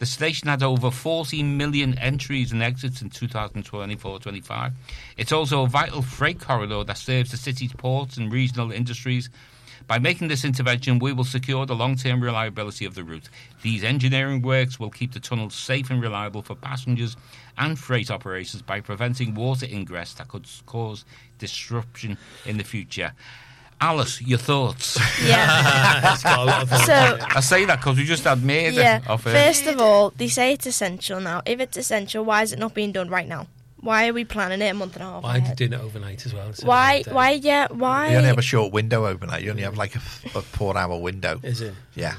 The station had over 40 million entries and exits in 2024-25. It's also a vital freight corridor that serves the city's ports and regional industries. By making this intervention, we will secure the long-term reliability of the route. These engineering works will keep the tunnel safe and reliable for passengers and freight operations by preventing water ingress that could cause disruption in the future. Alice, your thoughts? Yeah. It's got a lot of thoughts. So, I say that because we just had murder of it. First of all, they say it's essential now. If it's essential, why is it not being done right now? Why are we planning it a month and a half Why ahead? did doing it overnight as well? Why? You only have a short window overnight. You only have like a 4-hour window. Is it? Yeah.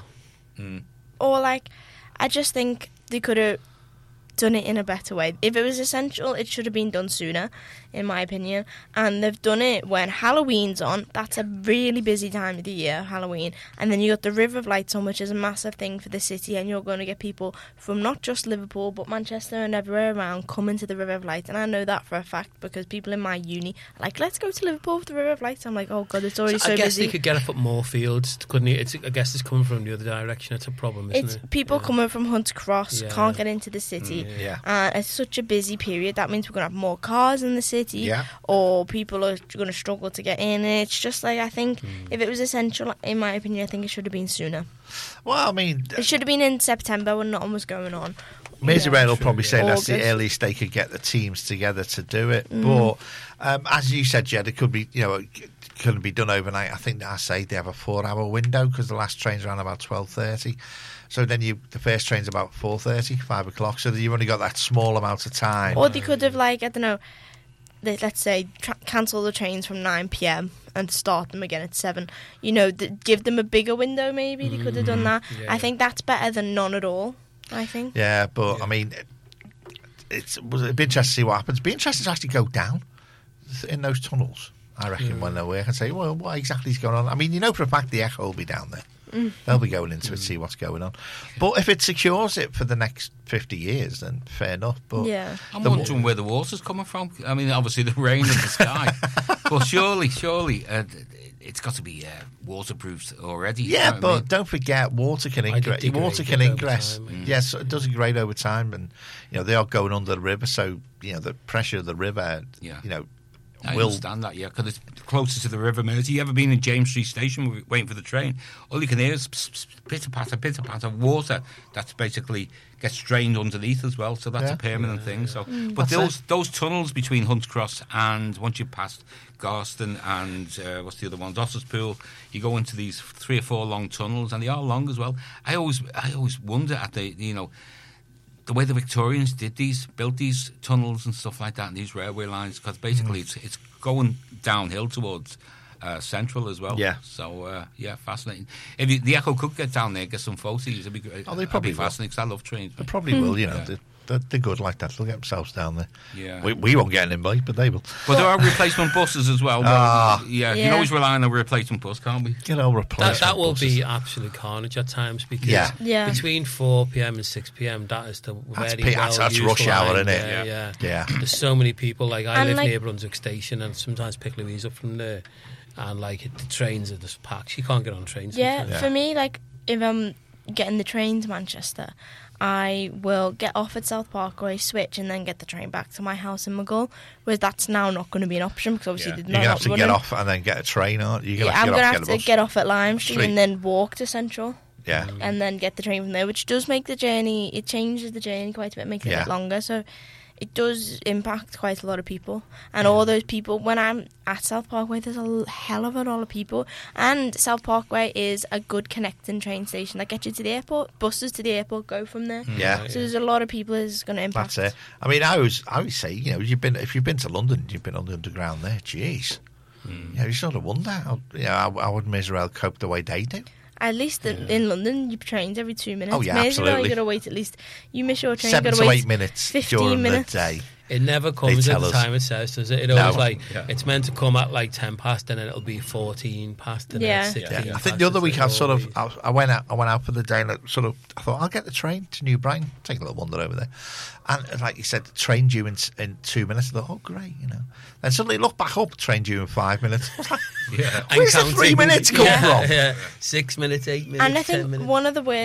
Or like, I just think they could have done it in a better way. If it was essential, it should have been done sooner, in my opinion. And they've done it when Halloween's on. That's a really busy time of the year, Halloween. And then you got the River of Lights on, which is a massive thing for the city. And you're going to get people from not just Liverpool, but Manchester and everywhere around coming to the River of Lights. And I know that for a fact because people in my uni are like, let's go to Liverpool for the River of Lights. I'm like, oh God, it's already so I guess busy. they could get up at more fields, couldn't you? I guess it's coming from the other direction. It's a problem, isn't It's it? people coming from Hunts Cross Yeah. can't get into the city. Yeah. And it's such a busy period. That means we're going to have more cars in the city. Yeah. Or people are going to struggle to get in. And it's just like, I think if it was essential, in my opinion, I think it should have been sooner. Well, I mean, It should have been in September when nothing was going on. Merseyrail will True, probably yeah. say that's the August. earliest they could get the teams together to do it. But as you said, Jed, it could be, it couldn't be done overnight. I think I say they have a 4-hour window because the last train's around about 12:30. So then the first train's about 4:30, 5 o'clock. So you've only got that small amount of time. Or they could have, like, I don't know, let's say cancel the trains from 9 p.m. and start them again at 7. Give them a bigger window maybe. They could have done that. Yeah. I think that's better than none at all, I think. Yeah, but I mean, it'd be interesting to see what happens. It'd be interesting to actually go down in those tunnels, I reckon, when they're working and say, well, what exactly is going on? I mean, for a fact the Echo will be down there. They'll be going into it, see what's going on. But if it secures it for the next 50 years, then fair enough. But Yeah. I'm wondering where the water's coming from. I mean, obviously the rain and the sky. But surely, it's got to be waterproofed already. yeah, you know what I but mean? don't forget, water can ingress. Water can ingress. Yes, it does degrade over time, and they are going under the river, so the pressure of the river, Yeah. I will. understand that, yeah, because it's closer to the River Mersey. You ever been in James Street Station waiting for the train? All you can hear is pitter-patter of water that basically gets drained underneath as well, so that's a permanent thing. So, But those tunnels between Hunts Cross and once you pass Garston and what's the other one, Otterspool, you go into these 3 or 4 long tunnels, and they are long as well. I always wonder at the way the Victorians built these tunnels and stuff like that, and these railway lines, because basically it's going downhill towards Central as well. Yeah. So, fascinating. If the Echo could get down there and get some photos, it'd be great. Oh, they probably That'd be fascinating, because I love trains. They probably will, Yeah. They're good like that. They'll get themselves down there. Yeah. We won't get an invite, but they will. But there are replacement buses as well. You can Yeah. always rely on a replacement bus, can't we? Replacement That will buses. be absolute carnage at times because Yeah. between 4 p.m. and 6 p.m. that is the That's very that's well-used rush hour, line. isn't it? Yeah. Yeah. There's so many people. Like I And, live like- near Brunswick Station, and sometimes pick Louise up from there, and like the trains are just packed. She can't get on trains. Yeah, sometimes. for me, like, if I'm getting the train to Manchester, I will get off at South Parkway, switch, and then get the train back to my house in Mughal, whereas that's now not going to be an option, because obviously You're they're going to not have to running. get off and then get a train, aren't you? I'm going to have get a to bus. get off at Lime Street Street. and then walk to Central, Yeah. and then get the train from there, which does make the journey, it changes the journey quite a bit, makes it a bit longer, so it does impact quite a lot of people. And all those people, when I'm at South Parkway, there's a hell of a lot of people. And South Parkway is a good connecting train station that gets you to the airport. Buses to the airport go from there. Yeah. So there's a lot of people it's going to impact. That's it. I mean, I always say, if you've been to London, you've been on the Underground there. Jeez, you sort of wonder how would Merseyrail cope the way they do. At least in London, you trains every 2 minutes. Oh, yeah, Merseyrail, absolutely. you got to wait at least. You miss your train, 7 you got to to 8 wait minutes 15 during minutes. the day. It never comes at tell the us. time it says, does it? It always Yeah. it's meant to come at like 10 past, and then it'll be 14 past, and Yeah. then 16 Yeah. I past. think the other week It's I went out for the day, and I thought I'll get the train to New Brighton, take a little wander over there, and like you said, the train due in 2 minutes. I thought, oh great, Then suddenly look back up, train due in 5 minutes. I was like, Yeah. where's the 3 minutes come from? Yeah. 6 minutes, 8 minutes, And I 10 think minutes. one of the worst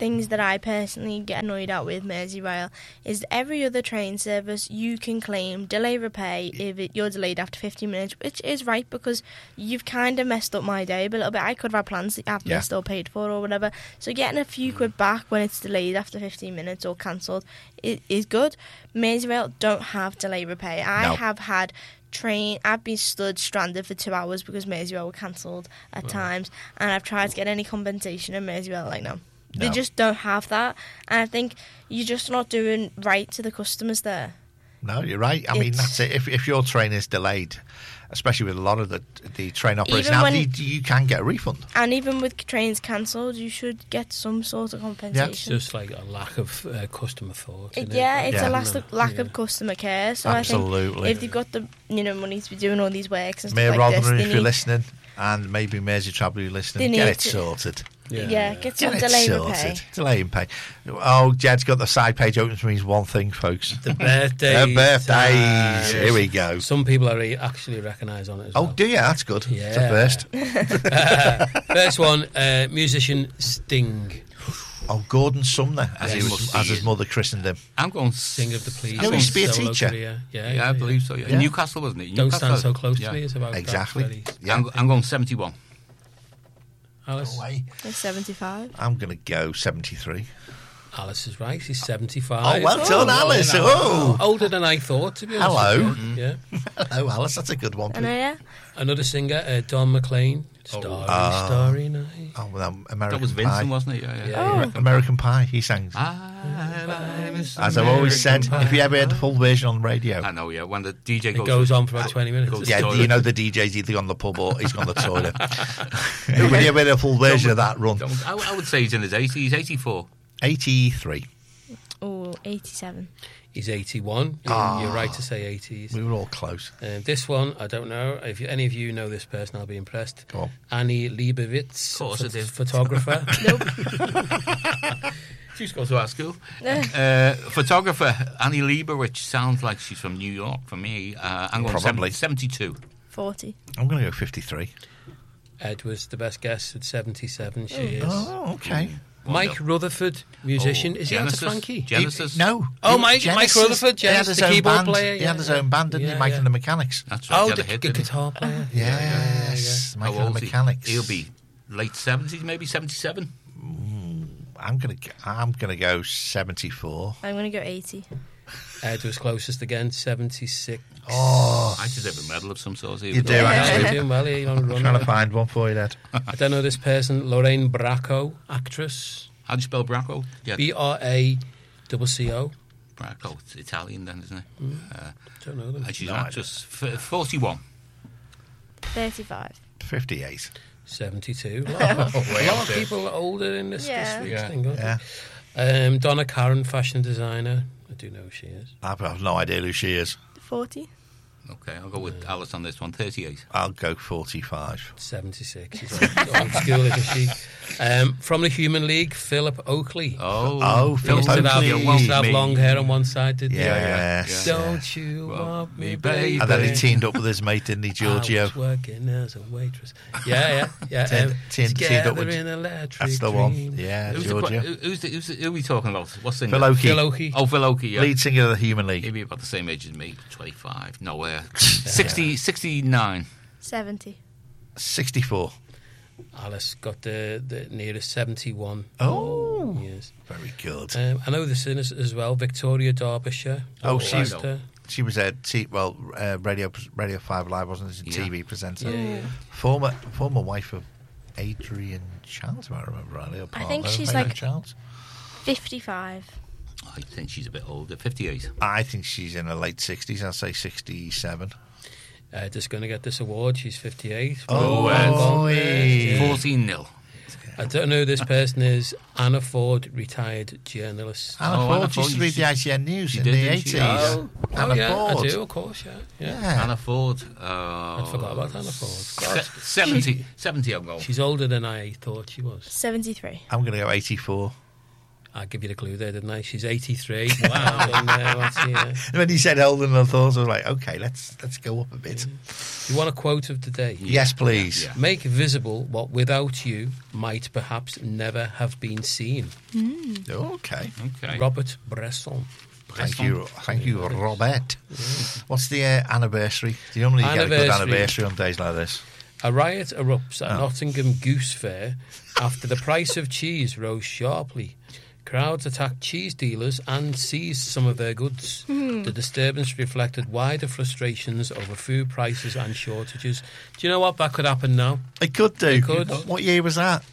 things that I personally get annoyed at with Merseyrail is every other train service you can claim delay repay if you're delayed after 15 minutes, which is right because you've kind of messed up my day a little bit. I could have had plans that I've missed or paid for or whatever. So getting a few quid back when it's delayed after 15 minutes or cancelled is good. Merseyrail don't have delay repay. I have had I've been stood stranded for 2 hours because Merseyrail were cancelled at times, and I've tried to get any compensation, and Merseyrail like no. They just don't have that, and I think you're just not doing right to the customers there. No, you're right. I mean, that's it. If your train is delayed, especially with a lot of the train operators now, you can get a refund. And even with trains cancelled, you should get some sort of compensation. It's just like a lack of customer thought. It's a lack of customer care. So absolutely. I think if they've got the money to be doing all these works and stuff Mayor like Rotherham, this, if you're listening, and maybe Merseytravel, you're listening, get it sorted. Get some delay repay. Delay and pay. Oh, Jed's got the side page open, which means one thing, folks. The birthdays. The birthdays. Here we go. Some people are actually recognise on it as well. Oh, do you? That's good. Yeah. It's a first. First one, musician Sting. Oh, Gordon Sumner, as his mother christened him. I'm going Sing of the Police. He used to be a teacher. Yeah, I believe so. Yeah. In Newcastle, wasn't it? Don't stand so close to me. It's about exactly. I'm going 71. Alice? It's 75. I'm going to go 73. Alice is right. He's 75. Oh, well done, Alice. Oh. Older than I thought, to be honest. Hello. Yeah. Hello, Alice. That's a good one. Another singer, Don McLean. Starry Night. Oh, well, American That was Pie. Vincent, wasn't it? Yeah. American Pie, he sang. As I've always said, if you ever heard the full version on the radio. I know, yeah. When the DJ goes on for about 20 minutes. Yeah, you know the DJ's either gone to the pub or he's gone to the toilet. When you ever heard a full version of that run. I would say he's in his 80s, 84. 83. Oh, 87. He's 81. You're right to say 80s. We were all close. This one, I don't know. If any of you know this person, I'll be impressed. Go on. Annie Leibovitz. Of course it is. Photographer. Nope. She's gone to our school. Photographer Annie Leibovitz sounds like she's from New York for me. I'm going 72. 40. I'm going to go 53. Ed was the best guess at 77. She is. Oh, okay. Mike Rutherford, musician. Is he out of Frankie? Genesis? No. Oh, Mike Rutherford, Genesis, the keyboard player. He had his own band, didn't he? Mike and the Mechanics. That's right. Oh, the guitar player. Yes. Mike and the Mechanics. He'll be late 70s, maybe 77. I'm gonna go 74. I'm going to go 80. Ed was closest again, 76. Oh, I should have a medal of some sort. you do You're actually. doing well here. You're on a run. I'm trying to find one for you, Dad. I don't know this person. Lorraine Bracco, actress. How do you spell Bracco? Yeah. Bracco. Bracco. It's Italian then, isn't it? Don't know them. And she's an actress. 41. 35. 58. 72. A lot of people are older in this week's thing. Yeah. Donna Karen, fashion designer. I do know who she is. I have no idea who she is. 40. Okay, I'll go with Alice on this one. 38. I'll go 45. 76. She's old school, isn't she? From the Human League, Philip Oakley. Oh, He Philip used to Oakley. have long hair on one side, didn't he? Yes. Don't you want me, baby? And then he teamed up with his mate, didn't he, Giorgio? I was working as a waitress. Yeah. Teamed up with... in electric That's the one. dream. Yeah, Who Giorgio. are we talking about? What's the name? Phil Oakey. Phil Oakey. Oh, Phil Oakey, yeah. Lead singer of the Human League. Maybe about the same age as me. 25. Nowhere. 69. 70. 64. Alice got the nearest 71. Oh, yes. Very good. I know this in as well. Victoria Derbyshire. Oh, she was a Radio 5 Live, wasn't she? TV presenter. Yeah. Former wife of Adrian Childs, if I remember rightly. I think she's Adrian like Childs. 55. I think she's a bit older. 58. I think she's in her late 60s. I'll say 67. Just going to get this award. She's 58. Oh, 14-0. I don't know who this person is. Anna Ford, retired journalist. Anna Ford used to read the ITN News in the 80s. Anna yeah, Ford. I do, of course, yeah. Anna Ford. I forgot about Anna Ford. 70 I'm going. She's older than I thought she was. 73. I'm going to go 84. I give you the clue there, didn't I? She's 83. Wow. And, what's she, When he said Holden and Thoughts, I was like, okay, let's go up a bit. You want a quote of the day? Yes, please. Yeah. Make visible what without you might perhaps never have been seen. Okay. Okay. Robert Bresson. Thank you, Robert. What's the anniversary? Do you normally get a good anniversary on days like this? A riot erupts at Nottingham Goose Fair after the price of cheese rose sharply. Crowds attacked cheese dealers and seized some of their goods. The disturbance reflected wider frustrations over food prices and shortages. Do you know what? That could happen now. It could do. It could. What year was that?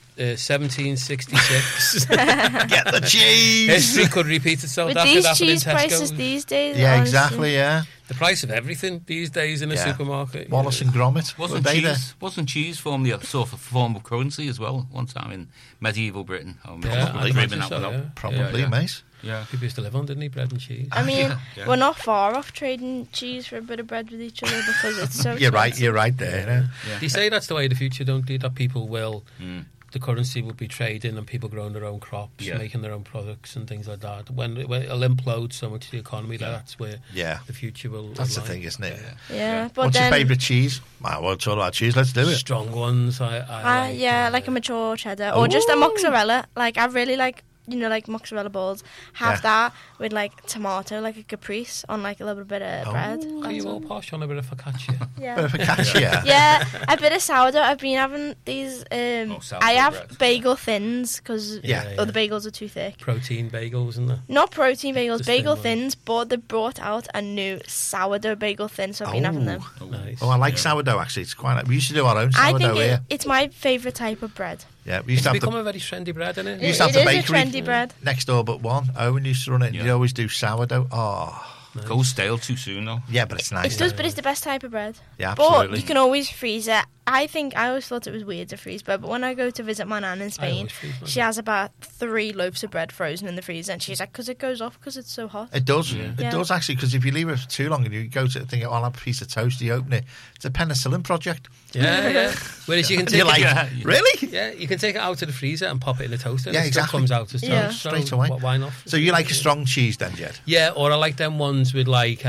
1766. Get the cheese! History could repeat itself. With That could these happen in cheese prices Tesco. these days, Yeah, honestly. exactly, yeah. The price of everything these days in a Yeah. supermarket. Wallace and Gromit. Wasn't Were they there? cheese formerly a sort of form of currency as well? One time in medieval Britain. Yeah, Probably I'd dreaming imagine that so, one up. yeah. Probably, Yeah. mate. Yeah. People used to live on, didn't he? Bread and cheese. I mean, Yeah. we're not far off trading cheese for a bit of bread with each other because it's so You're right, expensive. you're right there. Yeah. They say that's the way of the future, don't they? That people will, the currency will be trading and people growing their own crops, Yeah. making their own products and things like that. When it'll implode so much the economy, that's where Yeah. the future will. That's the lie. thing, isn't it? Yeah, but What's then your favourite cheese? I won't talk about cheese, let's do it. Strong ones. I like, yeah, like a mature cheddar or just a mozzarella. Like I really like, like mozzarella balls. Have Yeah. that with like tomato, like a caprese on like a little bit of bread. Are That's you all all. posh on a bit of focaccia? Yeah. Bit of focaccia. Yeah, a bit of sourdough. I've been having these. sourdough I have bread. bagel thins because Yeah. other bagels are too thick. Protein bagels, isn't there? Not protein bagels, Just bagel thin thins. But they brought out a new sourdough bagel thin, so I've been having them. Nice. Oh, I like sourdough, actually. It's quite. We used to do our own I sourdough think here. it's my favourite type of bread. Yeah, we used to It's have become the a very trendy bread, isn't it? We used to have It the is a bakery trendy bread. next door but one. Owen used to run it. Yeah. You'd always do sourdough. Oh, Goes stale too soon, though. yeah, but it's nice. It does, but it's the best type of bread. Yeah, But absolutely. you can always freeze it. I always thought it was weird to freeze bread, but when I go to visit my nan in Spain, always freeze mine. she has about 3 loaves of bread frozen in the freezer, and she's like, because it goes off because it's so hot. It does. Yeah. It Yeah. does, actually, because if you leave it for too long and you go to think, oh, I'll have a piece of toast, you open it, it's a penicillin project. Yeah. Whereas you can And take you're like, Yeah. really? Yeah, you can take it out of the freezer and pop it in the toaster. Yeah, and it still exactly. comes out as toast. Yeah. So Straight away. Why not? So you like a strong cheese then, Jed? Yeah, or I like them ones with like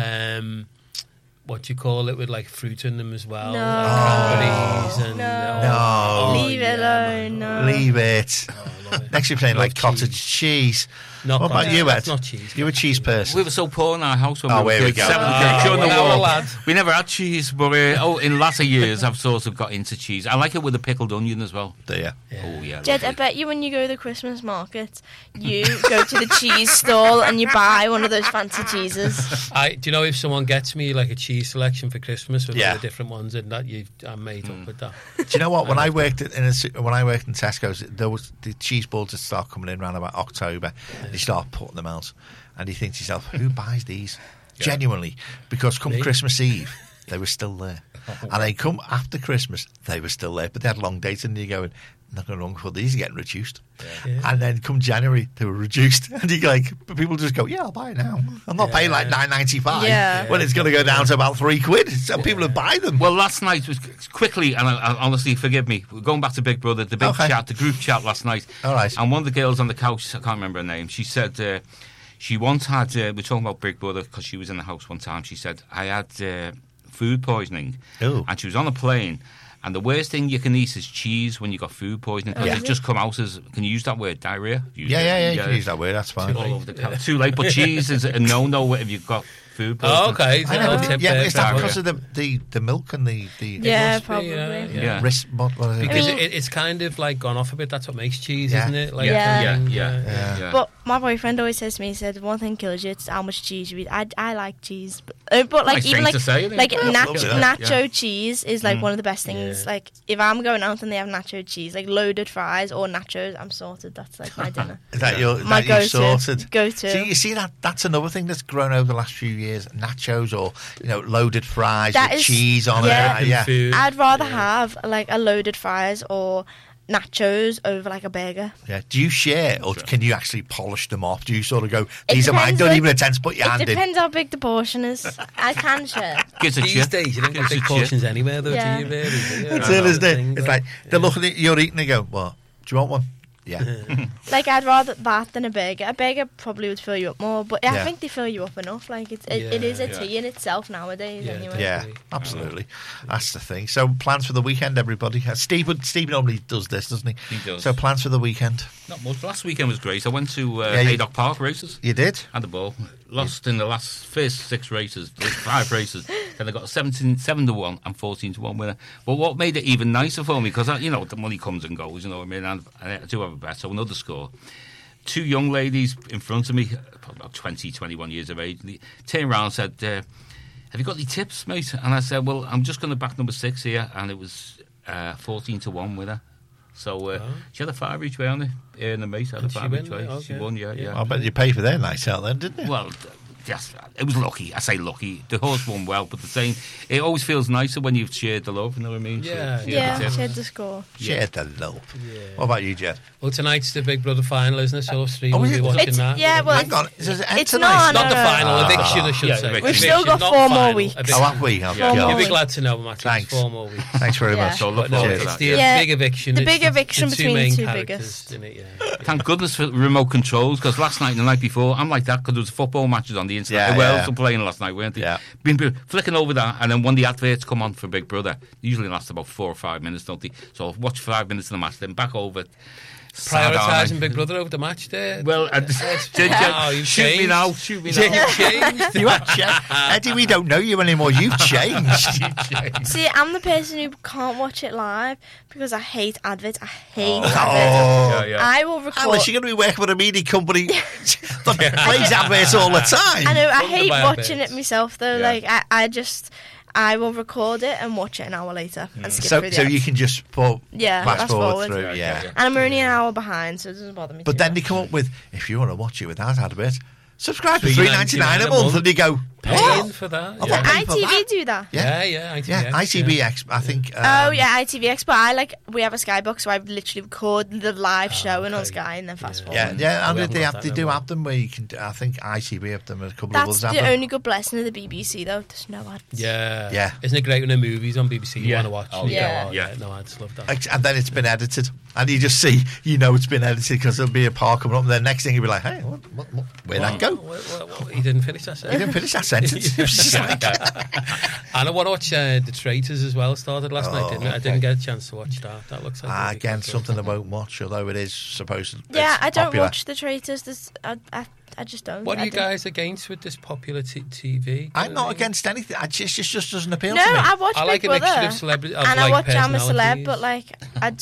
what do you call it, with like fruit in them as well, No. like cranberries and No. Leave it alone, no. Leave it. love it. Next you're playing like Love cottage cheese. Not What about cottage. you, That's Ed? not cheese. You a cheese person? We were so poor in our house when Oh, we here were we kids. go. During the when I was a war, lad. we never had cheese, but in latter years I've sort of got into cheese. I like it with a pickled onion as well. Do you? Oh yeah, Jed, I lovely. bet you when you go to the Christmas market, you go to the cheese stall and you buy one of those fancy cheeses. Do you know if someone gets me like a cheese selection for Christmas with Yeah. all the different ones in that, I'm made up with that. Do you know what? When I worked in Tesco's, there was the cheese balls that start coming in around about October. You start putting them out, and you think to yourself, "Who buys these?" Genuinely, because come Me. Christmas Eve, they were still there, and they come after Christmas, they were still there, but they had long dates, and you're going, "Nothing wrong for these are getting reduced." Yeah. And then come January, they were reduced, and you like, but people just go, "Yeah, I'll buy it now. I'm not paying like £9.95 Yeah. when it's going to go down to about £3." So people would buy them. Well, last night was quickly, and I honestly, forgive me, we're going back to Big Brother, the big Okay. chat, the group chat last night. All right. And one of the girls on the couch, I can't remember her name, she said she once had, we're talking about Big Brother because she was in the house one time, she said, I had food poisoning. Ooh. And she was on a plane. And the worst thing you can eat is cheese when you got food poisoning because Yeah. it just come out as, can you use that word, diarrhea? Yeah, you can use that word, that's fine. All over the couch. Too late, but cheese is a no-no if you've got food poisoning. Oh, okay. I know, Tip yeah, there, is that but- because of the milk and the Yeah, must be, probably. Yeah. what is it? Because I mean- it's kind of like gone off a bit. That's what makes cheese, Yeah. isn't it? Like, Yeah. Yeah. But my boyfriend always says to me, he said, one thing kills you, it's how much cheese you eat. I like cheese. But like, Nice even thing like, to say, isn't it? like Yeah, lovely, that. nacho cheese is like one of the best things. Yeah. Like, if I'm going out and they have nacho cheese, like loaded fries or nachos, I'm sorted. That's like my dinner. Is that your My that you sorted? Go-to. See, you see that's another thing that's grown over the last few years. Nachos or loaded fries That with is- cheese on yeah. it. Yeah, Food. I'd rather have like a loaded fries or nachos over like a burger. yeah. Do you share or can you actually polish them off? Do you sort of go, these are mine? depends, Don't like- even attempt to put your It hand in. depends how big the portion is. I can share. Gives a These chip. days, you don't get Gives a big chip. portions anywhere, though, Yeah. do you, really? That's it, isn't it? It's like they're looking at you're eating. They go, what? Do you want one? Yeah. Like, I'd rather that than a burger. A burger probably would fill you up more, but I Yeah. think they fill you up enough. Like, it is a tea in itself nowadays, anyway. Yeah, absolutely. That's the thing. So, plans for the weekend, everybody? Steve normally does this, doesn't he? He does. So, plans for the weekend? Not much. Last weekend was great. I went to Haydock Park races. You did? Had the ball. Lost in the first 6 races, 5 races. Then I got 7-1 and 14-1 winner. But what made it even nicer for me, because the money comes and goes, you know what I mean? And I do have a bet, so another score. 2 young ladies in front of me, probably about 20, 21 years of age, they turned around and said, have you got any tips, mate? And I said, well, I'm just going to back number 6 here, and it was 14-1 winner. So she had a 5 each way on it. The mate had a 5 each way. Okay. She won, yeah. I bet you pay for their night out then, didn't you? Well, yes, it was lucky. I say lucky. The horse won well, but the same. It always feels nicer when you've shared the love. You know what I mean? Yeah. Yeah, shared the score. Shared the love. Yeah. What about you, Jed? Well, tonight's the Big Brother final, isn't it? So us 3 Oh, will is be it? watching It's- that. yeah, well, Hang on. Is it It's tonight? not, Not the no. final, eviction, I should Yeah, say. eviction. We've still got Not 4 more final, weeks. eviction. Oh, have we? Oh, Yeah. God. You'll be weeks. glad to know, Matt. Thanks. 4 more weeks. Thanks very Yeah. much. So look But no, forward to it's that. the Yeah. big eviction. The It's big eviction the between the main two characters biggest. in it, yeah. Thank goodness for remote controls, because last night and the night before, I'm like that because there was football matches on the internet. Yeah, The Wales yeah. were playing last night, weren't they? Yeah. Been flicking over that, and then when the adverts come on for Big Brother, usually last about 4 or 5 minutes, don't they? So I'll watch 5 minutes of the match, then back over. Prioritising Big Brother over the match there. Well, Oh, you've shoot me changed. now, shoot me Yeah, now. you've changed. You have changed. Eddie, we don't know you anymore. You've changed. See, I'm the person who can't watch it live because I hate adverts. I hate adverts. Oh. Yeah. I will record. Alice, you're going to be working for a media company that plays adverts all the time. I know. I Funded hate by watching adverts. it myself though. Yeah. Like I will record it and watch it an hour later and skip So through the so ads. you can just fast fast forward forward. through, Yeah, yeah. yeah. And I'm only an hour behind, so it doesn't bother me. But too then much. they come up with, if you want to watch it without adverts, subscribe for $3.99 $3.99 a month. And you go, Paying what? for that. Oh, Yeah, pay for ITV that? do that. Yeah. yeah. Yeah, ITVX, I think. Oh yeah, ITVX. But we have a Skybox, so I literally record the live show and on okay. Sky and then fast forward. Yeah, yeah, and We they haven't got that do no have them where you can. I think ITV have them, and a couple of That's others have the them. only good blessing of the BBC though. There's no ads. Yeah. Yeah. Isn't it great when a movie's on BBC you Yeah. want to watch? Oh, and you yeah. go, Yeah. No ads, love that. And then it's been edited, and you just see, it's been edited because there'll be a part coming up, and the next thing you'll be like, hey, where'd that go? What, he didn't finish that You sentence. didn't finish that sentence. It was just like, And I want to watch The Traitors as well. Started last night, didn't I? I didn't get a chance to watch that. That looks like it'll be again, quite good. something I won't watch, although it is supposed to. Yeah, it's I don't popular. watch the Traitors. I just don't. What are I you don't. guys against with this popular TV? I'm not against anything. It just doesn't appeal No, to me. I watch I like Big a mixture Brother, of celebrity and I watch I'm a Celeb, personalities. but like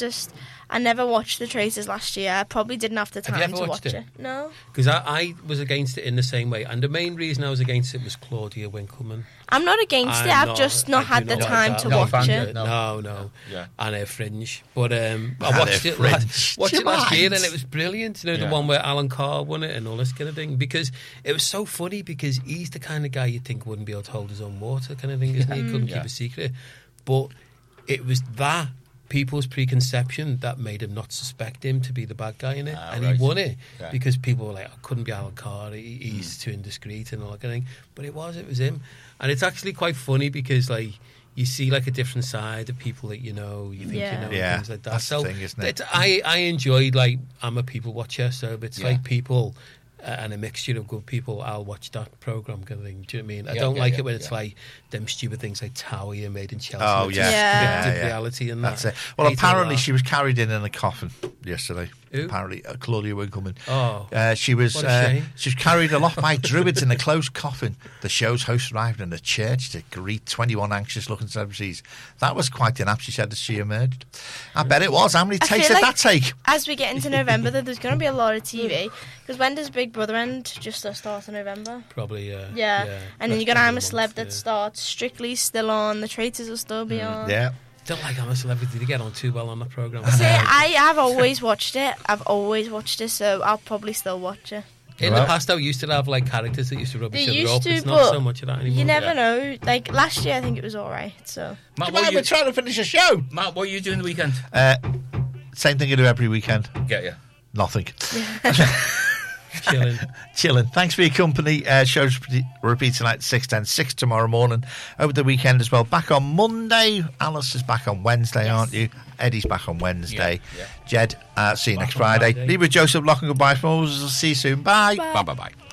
I never watched the Traitors last year. I probably didn't have the Have you time ever to watched watch it? it. No, Because I was against it in the same way, and the main reason I was against it was Claudia Winkleman. I'm not against it. I've just not I had do the not time like to that. No, watch fan it. it. No. Yeah. And her Fringe. But I And watched her it Fringe. watched it last Do you year, mind? and it was brilliant. Yeah. The one where Alan Carr won it and all this kind of thing. Because it was so funny, because he's the kind of guy you'd think wouldn't be able to hold his own water kind of thing, isn't he? He couldn't Yeah. keep a secret. But it was that people's preconception that made him not suspect him to be the bad guy in it, and right. he won it Yeah. because people were like, "I couldn't be Alan Carr. He's too indiscreet and all that kind of thing." But it was him, and it's actually quite funny because like you see like a different side of people that you think Yeah. you know, Yeah, and things like that. that's the So thing, isn't it? I enjoyed like I'm a people watcher, so if it's Yeah. like people. And a mixture of good people, I'll watch that programme kind of thing. Do you know what I mean? I Yeah, don't yeah, like yeah, it when it's yeah. like them stupid things like Towie and Made in Chelsea. Oh, which yeah. is Yeah. scripted Yeah. reality and That's that. it. Well, Hate all apparently that. she was carried in a coffin yesterday. Who? Apparently, Claudia Winkleman. Oh. She was What a shame. she was carried aloft by druids in a closed coffin. The show's host arrived in the church to greet 21 anxious-looking celebrities. That was quite an app, she said, as she emerged. I bet it was. How many I takes feel did like- that take? As we get into November, though, there's going to be a lot of TV. Because when does Big Brother end? Just the start of November. Probably, Yeah. And then you got That's I'm a probably Celeb that starts. Strictly still on. The Traitors will still be on. Yeah. Don't like I'm a Celebrity. Did he get on too well on the programme? See, I've always watched it. So I'll probably still watch it. In the past, I used to have like characters that used to rub They each other used up. to, It's not but so much of that anymore. You never know. Like last year, I think it was all right. So Matt, Come on, we're trying to finish a show. Matt, what are you doing the weekend? Same thing you do every weekend. Get you. Nothing. Chilling. Thanks for your company. Shows repeat tonight at 6:10, 6 tomorrow morning. Over the weekend as well. Back on Monday. Alice is back on Wednesday, aren't you? Eddie's back on Wednesday. Yeah. Jed, see you next Friday. Leave with Joseph Lock and goodbye. See you soon. Bye. Bye.